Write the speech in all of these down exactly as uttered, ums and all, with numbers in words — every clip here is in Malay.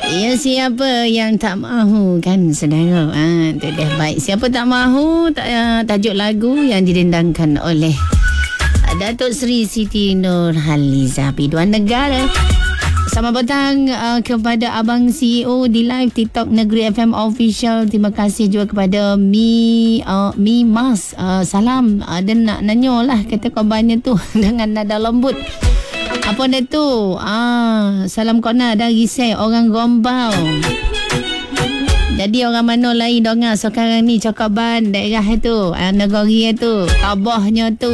Ya, siapa yang tak mahu kan saudara. Ha, tu dia. Baik, siapa tak mahu tak, uh, tajuk lagu yang didendangkan oleh Datuk Seri Siti Nurhaliza Biduan Negara. Selamat petang uh, kepada Abang C E O di live TikTok Negeri F M Official. Terima kasih juga kepada Mi uh, Mi Mas. Uh, salam. Uh, dia nak nanya lah kata kabarnya tu dengan nada lembut. Apa dia tu? Ah, salam kona dari saya orang Gombau. Jadi orang mana lain dengar sekarang ni cakapan daerah itu, ah, negeri itu, tabahnya tu.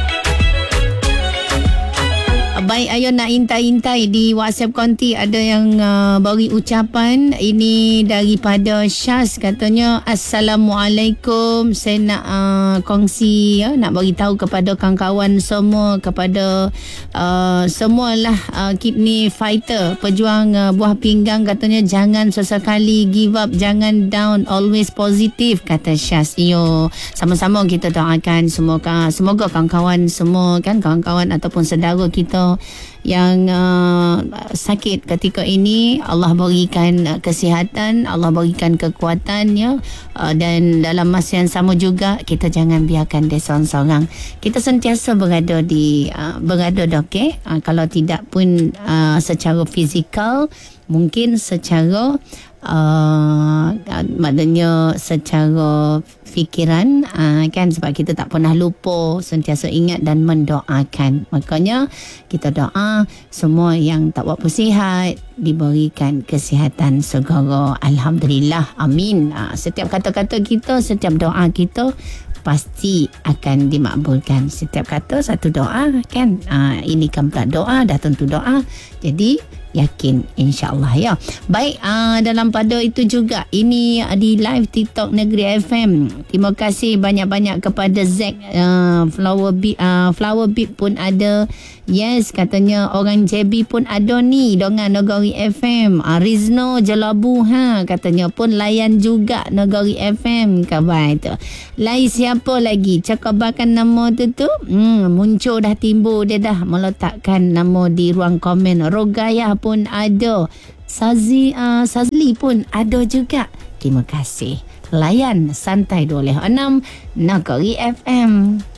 Baik, ayo nak intai-intai di WhatsApp konti ada yang uh, beri ucapan. Ini daripada Syaz, katanya Assalamualaikum. Saya nak uh, kongsi ya, nak bagi tahu kepada kawan-kawan semua, kepada uh, semualah uh, kidney fighter, pejuang uh, buah pinggang, katanya jangan sesekali give up, jangan down, always positive, kata Syaz. Yo, sama-sama kita doakan semoga semoga kawan-kawan semua kan, kawan-kawan ataupun saudara kita yang uh, sakit ketika ini, Allah berikan uh, kesihatan, Allah berikan kekuatan ya, uh, dan dalam masa yang sama juga kita jangan biarkan dia seorang-seorang. Kita sentiasa berada di uh, berada okey, uh, kalau tidak pun uh, secara fizikal, mungkin secara uh, maknanya secara fikiran, uh, kan, sebab kita tak pernah lupa, sentiasa ingat dan mendoakan. Makanya kita doa semua yang tak buat sihat diberikan kesihatan segera. Alhamdulillah, amin. Uh, setiap kata-kata kita, setiap doa kita pasti akan dimakbulkan. Setiap kata satu doa kan, uh, ini kan pula doa, dah tentu doa, jadi yakin insyaAllah ya. Baik, uh, dalam pada itu juga ini uh, di live TikTok Negeri F M. Terima kasih banyak-banyak kepada Zack, uh, Flower Beat, uh, Flower Beat pun ada. Yes, katanya orang J B pun ada ni dengan Negeri F M. uh, Rizno Jelabu ha, katanya pun layan juga Negeri F M. Kabar tu lain siapa lagi cakabakan nama tu tu hmm, muncul dah, timbul dia dah meletakkan nama di ruang komen. Rogayah pun ada, Sazi, uh, Sazli pun ada juga. Terima kasih. Layan santai dua puluh enam Negeri F M.